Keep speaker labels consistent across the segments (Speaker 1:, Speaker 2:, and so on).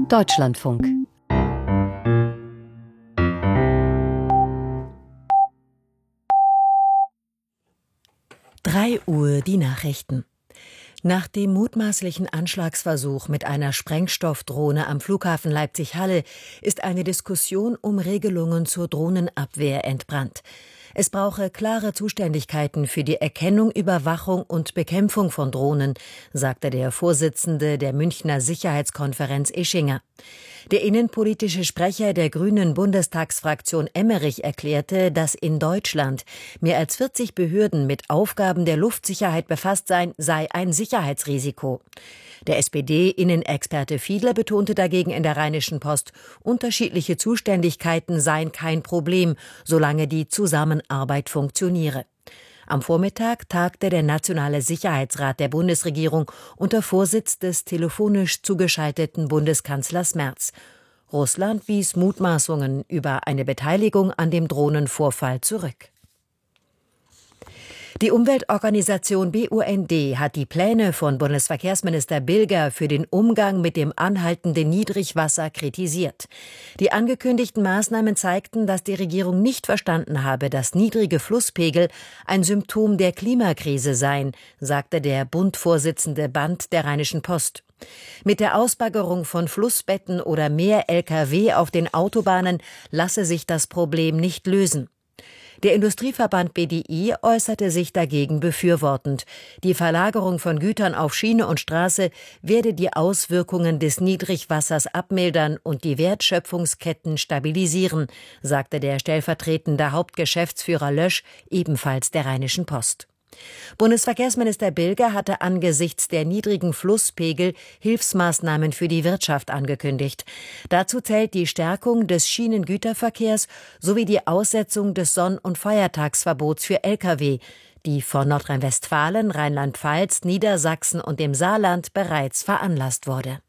Speaker 1: Deutschlandfunk. Drei Uhr die Nachrichten. Nach dem mutmaßlichen Anschlagsversuch mit einer Sprengstoffdrohne am Flughafen Leipzig-Halle ist eine Diskussion um Regelungen zur Drohnenabwehr entbrannt. Es brauche klare Zuständigkeiten für die Erkennung, Überwachung und Bekämpfung von Drohnen, sagte der Vorsitzende der Münchner Sicherheitskonferenz Ischinger. Der innenpolitische Sprecher der Grünen Bundestagsfraktion Emmerich erklärte, dass in Deutschland mehr als 40 Behörden mit Aufgaben der Luftsicherheit befasst seien, sei ein Sicherheitsrisiko. Der SPD-Innenexperte Fiedler betonte dagegen in der Rheinischen Post, unterschiedliche Zuständigkeiten seien kein Problem, solange die Zusammenarbeit funktioniere. Am Vormittag tagte der Nationale Sicherheitsrat der Bundesregierung unter Vorsitz des telefonisch zugeschalteten Bundeskanzlers Merz. Russland wies Mutmaßungen über eine Beteiligung an dem Drohnenvorfall zurück. Die Umweltorganisation BUND hat die Pläne von Bundesverkehrsminister Bilger für den Umgang mit dem anhaltenden Niedrigwasser kritisiert. Die angekündigten Maßnahmen zeigten, dass die Regierung nicht verstanden habe, dass niedrige Flusspegel ein Symptom der Klimakrise seien, sagte der Bundvorsitzende Band der Rheinischen Post. Mit der Ausbaggerung von Flussbetten oder mehr Lkw auf den Autobahnen lasse sich das Problem nicht lösen. Der Industrieverband BDI äußerte sich dagegen befürwortend. Die Verlagerung von Gütern auf Schiene und Straße werde die Auswirkungen des Niedrigwassers abmildern und die Wertschöpfungsketten stabilisieren, sagte der stellvertretende Hauptgeschäftsführer Lösch, ebenfalls der Rheinischen Post. Bundesverkehrsminister Bilger hatte angesichts der niedrigen Flusspegel Hilfsmaßnahmen für die Wirtschaft angekündigt. Dazu zählt die Stärkung des Schienengüterverkehrs sowie die Aussetzung des Sonn- und Feiertagsverbots für Lkw, die von Nordrhein-Westfalen, Rheinland-Pfalz, Niedersachsen und dem Saarland bereits veranlasst wurde.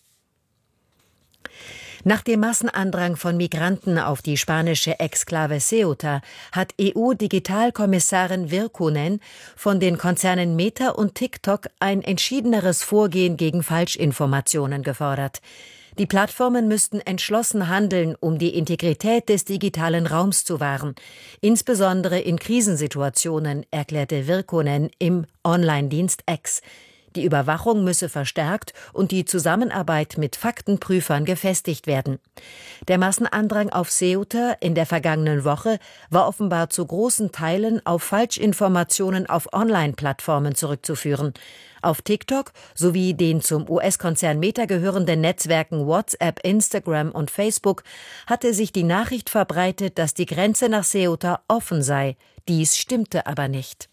Speaker 1: Nach dem Massenandrang von Migranten auf die spanische Exklave Ceuta hat EU-Digitalkommissarin Virkkunen von den Konzernen Meta und TikTok ein entschiedeneres Vorgehen gegen Falschinformationen gefordert. Die Plattformen müssten entschlossen handeln, um die Integrität des digitalen Raums zu wahren, insbesondere in Krisensituationen, erklärte Virkkunen im Online-Dienst X. Die Überwachung müsse verstärkt und die Zusammenarbeit mit Faktenprüfern gefestigt werden. Der Massenandrang auf Ceuta in der vergangenen Woche war offenbar zu großen Teilen auf Falschinformationen auf Online-Plattformen zurückzuführen. Auf TikTok sowie den zum US-Konzern Meta gehörenden Netzwerken WhatsApp, Instagram und Facebook hatte sich die Nachricht verbreitet, dass die Grenze nach Ceuta offen sei. Dies stimmte aber nicht.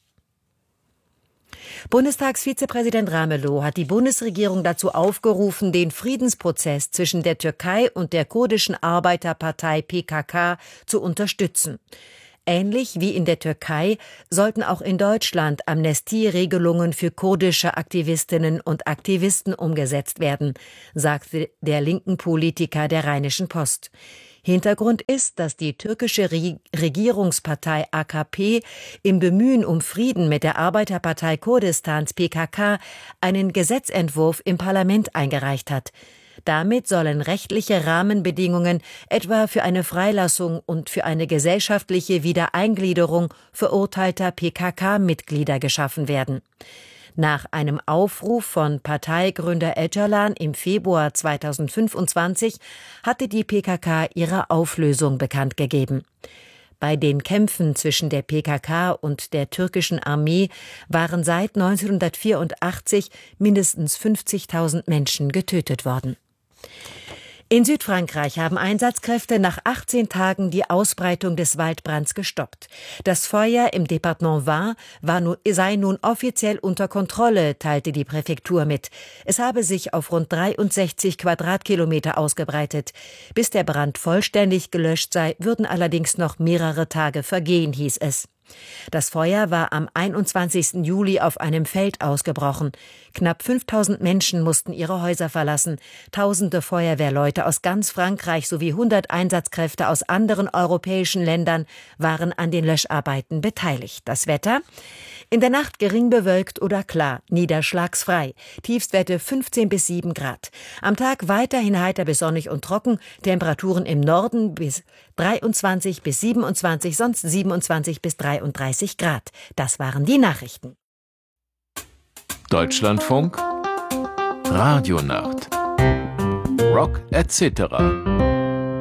Speaker 1: Bundestagsvizepräsident Ramelow hat die Bundesregierung dazu aufgerufen, den Friedensprozess zwischen der Türkei und der kurdischen Arbeiterpartei PKK zu unterstützen. Ähnlich wie in der Türkei sollten auch in Deutschland Amnestieregelungen für kurdische Aktivistinnen und Aktivisten umgesetzt werden, sagte der linken Politiker der Rheinischen Post. Hintergrund ist, dass die türkische Regierungspartei AKP im Bemühen um Frieden mit der Arbeiterpartei Kurdistans PKK einen Gesetzentwurf im Parlament eingereicht hat. Damit sollen rechtliche Rahmenbedingungen etwa für eine Freilassung und für eine gesellschaftliche Wiedereingliederung verurteilter PKK-Mitglieder geschaffen werden. Nach einem Aufruf von Parteigründer Öcalan im Februar 2025 hatte die PKK ihre Auflösung bekannt gegeben. Bei den Kämpfen zwischen der PKK und der türkischen Armee waren seit 1984 mindestens 50.000 Menschen getötet worden. In Südfrankreich haben Einsatzkräfte nach 18 Tagen die Ausbreitung des Waldbrands gestoppt. Das Feuer im Departement Var sei nun offiziell unter Kontrolle, teilte die Präfektur mit. Es habe sich auf rund 63 Quadratkilometer ausgebreitet. Bis der Brand vollständig gelöscht sei, würden allerdings noch mehrere Tage vergehen, hieß es. Das Feuer war am 21. Juli auf einem Feld ausgebrochen. Knapp 5000 Menschen mussten ihre Häuser verlassen. Tausende Feuerwehrleute aus ganz Frankreich sowie 100 Einsatzkräfte aus anderen europäischen Ländern waren an den Löscharbeiten beteiligt. Das Wetter? In der Nacht gering bewölkt oder klar, niederschlagsfrei. Tiefstwerte 15 bis 7 Grad. Am Tag weiterhin heiter bis sonnig und trocken. Temperaturen im Norden bis 23 bis 27, sonst 27 bis 33 Grad. Das waren die Nachrichten.
Speaker 2: Deutschlandfunk Radionacht Rock etc.